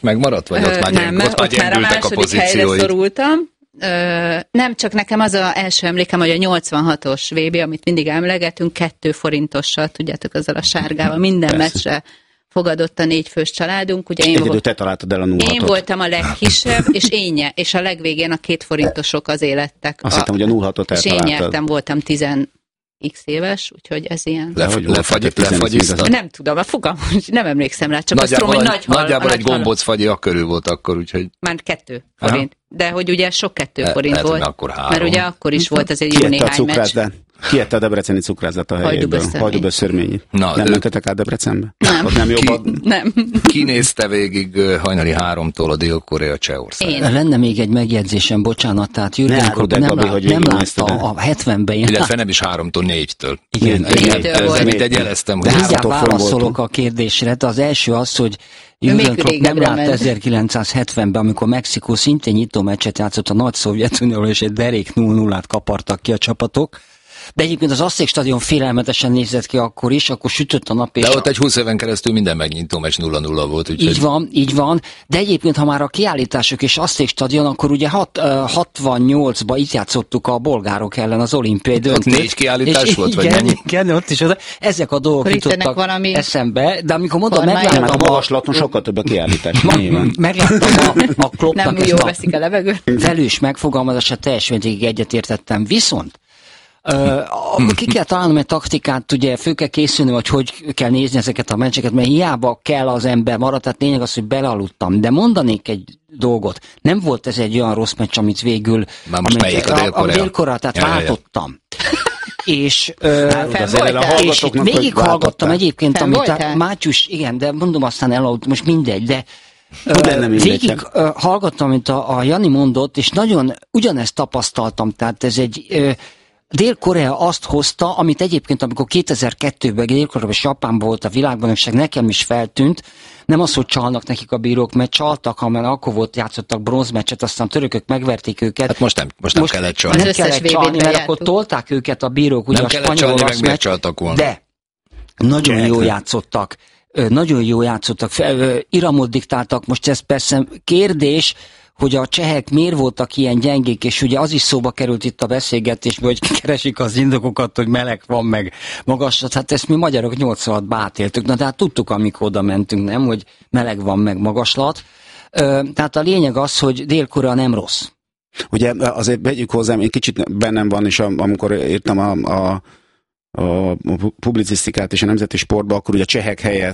megmaradt? Vagy ott már nem, ott már a második helyre szorultam. Nem, csak nekem az az első emlékem, hogy a 86-os VB, amit mindig emlegetünk, 2 forintossal, tudjátok, azzal a sárgával, minden meccsre fogadott a 4 fős családunk. Ugye te találtad el a 0-6-ot. Én voltam a legkisebb, és a legvégén a 2 forintosok az élettek. Azt hittem, hogy a 0-6-ot eltaláltad. És én nyertem, voltam 10x éves, úgyhogy ez ilyen... Lefagyiztad? Nem tudom, a fogalmam, nem emlékszem rá, csak azt tudom, hogy nagyjából egy gombócfagyi akkörül volt akkor, úgyhogy... Már 2 forint. De hogy ugye sok 2 forint volt. Akkor 3. Mert ugye akkor is volt azért jó néhány meccs. Kiette a debreceni cukrázat a helyéből. Hajdúböszörményi. Nem mentetek át Debrecenbe? Nem. Ott nem jobban? Nem. Kinézte végig hajnali 3-tól a Dél-Korea Csehország? Lenne még egy megjegyzésem, bocsánat, tehát Jürgen Klopp nem látta a 70-ben. Illetve nem is 3-tól, 4-től. Igen. De mint egy jeleztem, hogy... Mindjárt válaszolok a kérdésre. Az első az, hogy Jürgen Klopp nem látta 1970-ben, amikor Mexikó szintén nyitó meccset játszott a nagy Szovjetunióval, és egy derék 0-0-át kapartak ki a csapatok. De egyébként az Azték stadion félelmetesen nézett ki akkor is, akkor sütött a nap. És de ott egy 20 éven keresztül minden megnyitó meccs 0-0 volt. Úgyhogy... Így van. De egyébként, ha már a kiállítások és Azték stadion, akkor ugye 68-ban itt játszottuk a bolgárok ellen az olimpiai döntőt. Ott 4 kiállítás volt? Igen, ott is. Ezek a dolgok jutottak eszembe, de amikor mondom, megláttam a magaslaton sokkal több a kiállítás. Megláttam a Kloppnak nem jó veszik a levegőt. Velős megfogalmazása teljes mértékig egyetértettem. Viszont ki kell találnom egy taktikát, ugye fő kell készülni, hogy kell nézni ezeket a meccseket, mert hiába kell az ember marad, tehát lényeg az, hogy belealudtam. De mondanék egy dolgot. Nem volt ez egy olyan rossz meccs, amit végül... Már most melyik a Dél-Korea, tehát váltottam. És végighallgattam egyébként, amit a Mátyus, igen, de mondom aztán elaludt, most mindegy, de végig hallgattam, amit a Jani mondott, és nagyon ugyanezt tapasztaltam, tehát ez egy... Dél-Korea azt hozta, amit egyébként, amikor 2002-ben Dél-Korea és Japánban volt a világbajnokság, nekem is feltűnt, nem az, hogy csalnak nekik a bírók, mert csaltak, hanem akkor volt, játszottak bronzmeccset, aztán törökök megverték őket. Hát most nem kellett csalni. Nem kellett csalni, mert akkor tolták őket a bírók, ugye nem a spanyol meccs, de nagyon jól játszottak. Nagyon jól játszottak, iramot diktáltak, most ez persze kérdés, hogy a csehek miért voltak ilyen gyengék, és ugye az is szóba került itt a beszélgetésben, hogy keresik az indokokat, hogy meleg van, meg magaslat. Hát ezt mi magyarok 86-ban átéltük. Na, tehát tudtuk, amikor oda mentünk, nem, hogy meleg van, meg magaslat. Tehát a lényeg az, hogy Dél-Korea nem rossz. Ugye azért vegyük hozzám, én kicsit bennem van, és amikor írtam a publicisztikát és a nemzeti sportba, akkor ugye a csehek helyett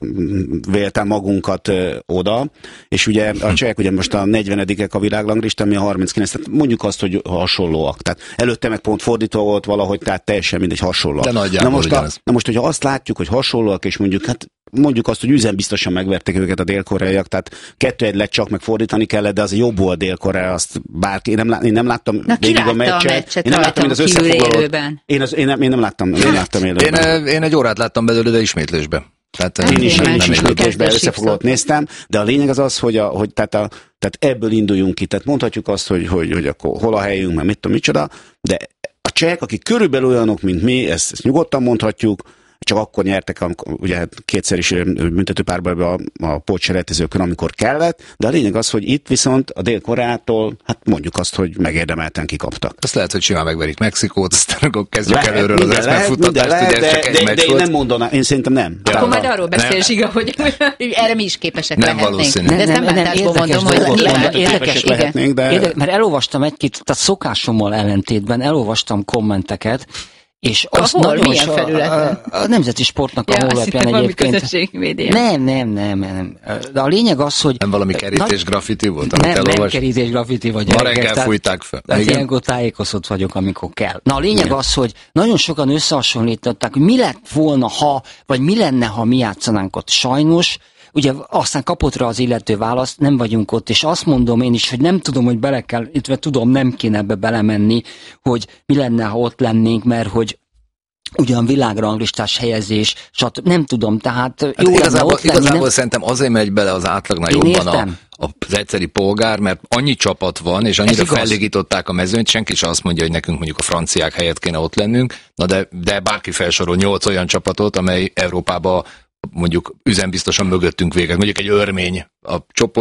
véltem magunkat oda, és ugye a csehek ugye most a 40-ek a világranglistán, mi a 39, tehát mondjuk azt, hogy hasonlóak. Tehát előtte meg pont fordítva volt valahogy, tehát teljesen mindegy hasonlóak. De nagyjából na most, hogyha azt látjuk, hogy hasonlóak, és mondjuk azt, hogy üzenbiztosan megverték őket a dél-koreaiak, tehát 2-1 lett csak megfordítani kellett, de az jobb volt Dél-Korea, azt bárki, én nem láttam végig a meccset. Én nem láttam az összefoglalót. Én nem láttam élőben. Én egy órát láttam belőle, de ismétlésbe. Tehát én is ismétlésben összefoglalót néztem, de a lényeg az, hogy tehát ebből induljunk ki. Tehát mondhatjuk azt, hogy akkor hol a helyünk, mert mit tudom, micsoda, de a csehek, akik körülbelül olyanok, mint mi, ezt nyugodtan mondhatjuk, csak akkor nyertek, amikor, ugye kétszer is büntetőpárbajban a pótselejtezőkön, amikor kellett, de a lényeg az, hogy itt viszont a Dél-Koreától, hát mondjuk azt, hogy megérdemelten kikaptak. Azt lehet, hogy simán megverik Mexikót, aztán akkor kezdjük előről az eszmefuttatást, ugye ez csak egy meccs volt. De én nem mondanám, én szerintem nem. Akkor majd arról beszél Zsiga, hogy erre mi is képesek nem lehetnénk. Valószínű. De ezt nem bántásból mondom, hogy érdekes lehetnénk, de... Mert elolvastam egy-két, tehát szokásommal ellentétben elolvastam kommenteket, és azt milyen felületen? A Nemzeti Sportnak a honlapján egyébként. Nem. De a lényeg az, hogy... Nem valami kerítés graffiti volt, amit elolvas? Nem kerítés graffiti vagy. Ma reggel fújták fel. Ilyenkor tájékozott vagyok, amikor kell. Na a lényeg az, hogy nagyon sokan összehasonlították, hogy mi lett volna, vagy mi lenne, ha mi játszanánk ott. Sajnos, ugye aztán kapott rá az illető választ, nem vagyunk ott, és azt mondom én is, hogy nem tudom, hogy bele kell, illetve tudom, nem kéne ebbe belemenni, hogy mi lenne, ha ott lennénk, mert hogy ugyan világranglistás helyezés, stb. Nem tudom, tehát jó lenne ott lenni. Igazából szerintem azért megy bele az átlagnál jobban az egyszeri polgár, mert annyi csapat van, és annyira fellégították a mezőnyt, senki sem azt mondja, hogy nekünk mondjuk a franciák helyett kéne ott lennünk, na de bárki felsorol 8 olyan csapatot, amely Európában mondjuk üzenbiztosan mögöttünk véget, mondjuk egy örmény a csoport